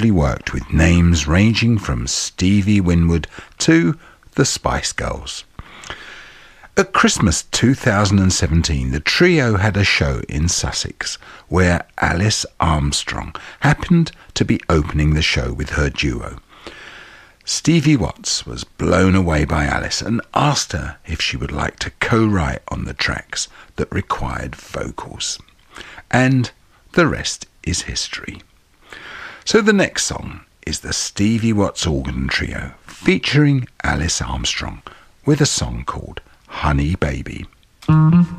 extensively worked with names ranging from Stevie Winwood to the Spice Girls. At Christmas 2017, the trio had a show in Sussex where Alice Armstrong happened to be opening the show with her duo. Stevie Watts was blown away by Alice and asked her if she would like to co-write on the tracks that required vocals. And the rest is history. So the next song is the Stevie Watts Organ Trio featuring Alice Armstrong with a song called Honey Baby.